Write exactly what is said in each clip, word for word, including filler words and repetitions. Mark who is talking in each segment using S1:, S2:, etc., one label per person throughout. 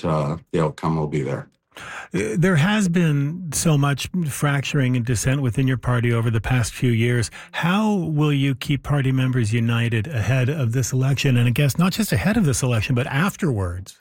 S1: uh, the outcome will be there.
S2: There has been so much fracturing and dissent within your party over the past few years. How will you keep party members united ahead of this election? And I guess not just ahead of this election, but afterwards?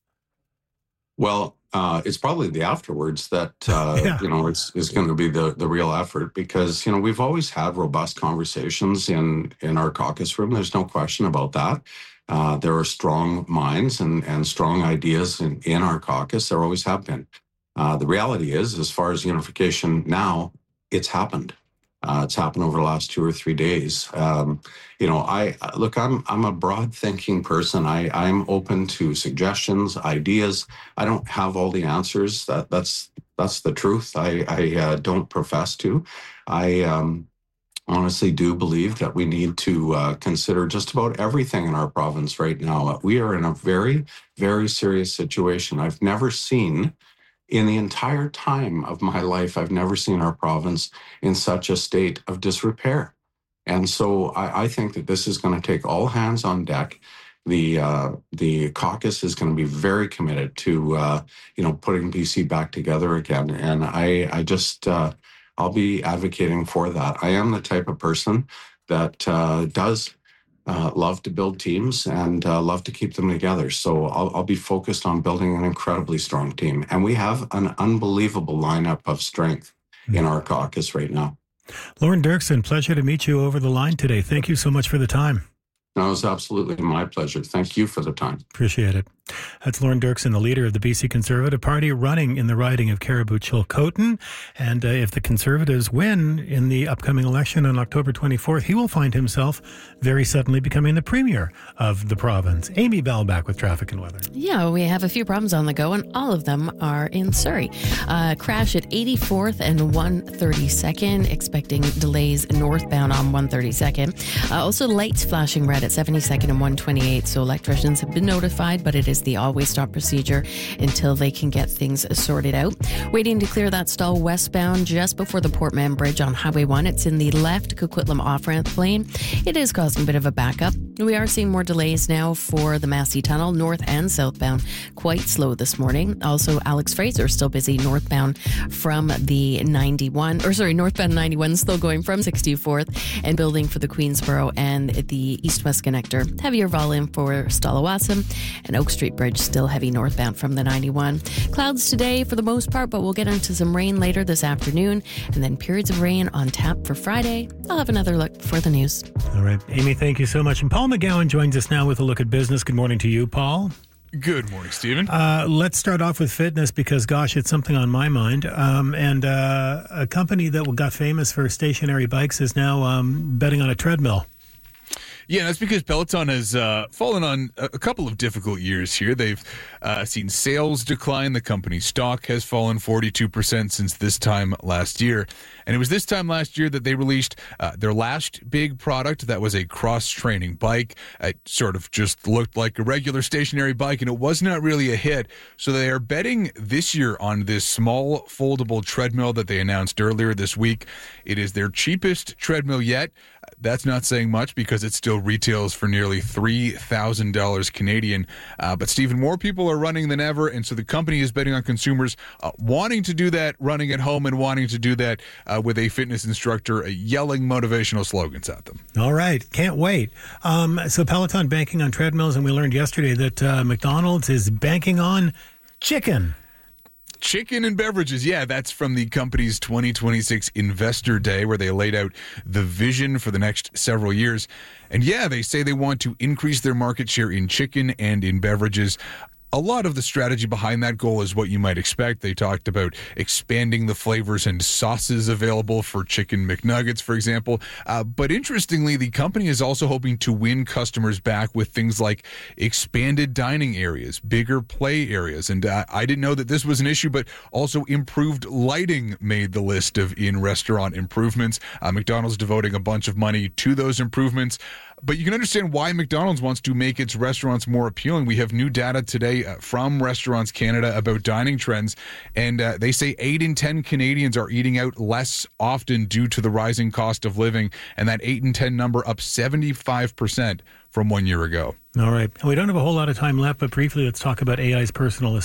S1: Well, uh, it's probably the afterwards that, uh, yeah. you know, is, is going to be the, the real effort because, you know, we've always had robust conversations in, in our caucus room. There's no question about that. Uh, there are strong minds and, and strong ideas in, in our caucus. There always have been. Uh, the reality is, as far as unification now, it's happened. Uh, it's happened over the last two or three days. Um, you know, I look, I'm I'm a broad-thinking person. I, I'm open to suggestions, ideas. I don't have all the answers. That that's that's the truth. I, I uh, don't profess to. I um, honestly do believe that we need to uh, consider just about everything in our province right now. We are in a very, very serious situation. I've never seen. In the entire time of my life, I've never seen our province in such a state of disrepair. And so I, I think that this is going to take all hands on deck. The uh, the caucus is going to be very committed to, uh, you know, putting B C back together again. And I, I just, uh, I'll be advocating for that. I am the type of person that uh, does Uh, love to build teams and uh, love to keep them together. So I'll, I'll be focused on building an incredibly strong team. And we have an unbelievable lineup of strength mm-hmm. in our caucus right now.
S2: Lorne Dirksen, pleasure to meet you over the line today. Thank you so much for the time.
S1: No, it's absolutely my pleasure. Thank you for the time.
S2: Appreciate it. That's Lorne Dirksen, the leader of the B C Conservative Party, running in the riding of Caribou-Chilcotin. And uh, if the Conservatives win in the upcoming election on October twenty-fourth, he will find himself very suddenly becoming the premier of the province. Amy Bell back with traffic and weather.
S3: Yeah, we have a few problems on the go, and all of them are in Surrey. Uh, crash at eighty-fourth and one thirty-second, expecting delays northbound on one thirty-second. Uh, also, lights flashing red at seventy-second and one twenty-eight, so electricians have been notified, but it is the always stop procedure until they can get things sorted out. Waiting to clear that stall westbound just before the Portman Bridge on Highway one. It's in the left Coquitlam off-ramp lane. It is causing a bit of a backup. We are seeing more delays now for the Massey Tunnel, north and southbound, quite slow this morning. Also, Alex Fraser still busy northbound from the ninety-one, or sorry, northbound ninety-one still going from sixty-fourth and building for the Queensboro and the east-west connector. Heavier volume for Stalawassam and Oak Street Bridge still heavy northbound from the ninety-one. Clouds today for the most part, but we'll get into some rain later this afternoon and then periods of rain on tap for Friday. I'll have another look for the news.
S2: All right. Amy, thank you so much. And Paul McGowan joins us now with a look at business. Good morning to you, Paul.
S4: Good morning, Stephen.
S2: Uh, let's start off with fitness because, gosh, it's something on my mind. Um, and uh, a company that got famous for stationary bikes is now um, betting on a treadmill.
S4: Yeah, that's because Peloton has uh, fallen on a couple of difficult years here. They've uh, seen sales decline. The company's stock has fallen forty-two percent since this time last year. And it was this time last year that they released uh, their last big product that was a cross-training bike. It sort of just looked like a regular stationary bike, and it was not really a hit. So they are betting this year on this small foldable treadmill that they announced earlier this week. It is their cheapest treadmill yet. That's not saying much because it still retails for nearly three thousand dollars Canadian. Uh, but, Stephen, more people are running than ever, and so the company is betting on consumers uh, wanting to do that, running at home, and wanting to do that uh, with a fitness instructor uh, yelling motivational slogans at them.
S2: All right. Can't wait. Um, so Peloton banking on treadmills, and we learned yesterday that uh, McDonald's is banking on chicken.
S4: Chicken and beverages, yeah, that's from the company's twenty twenty-six Investor Day, where they laid out the vision for the next several years. And yeah, they say they want to increase their market share in chicken and in beverages. A lot of the strategy behind that goal is what you might expect. They talked about expanding the flavors and sauces available for Chicken McNuggets, for example. Uh, but interestingly, the company is also hoping to win customers back with things like expanded dining areas, bigger play areas. And uh, I didn't know that this was an issue, but also improved lighting made the list of in-restaurant improvements. Uh, McDonald's devoting a bunch of money to those improvements. But you can understand why McDonald's wants to make its restaurants more appealing. We have new data today uh, from Restaurants Canada about dining trends, and uh, they say eight in ten Canadians are eating out less often due to the rising cost of living, and that eight in ten number up seventy-five percent from one year ago.
S2: All right. We don't have a whole lot of time left, but briefly, let's talk about A I's personal assistant.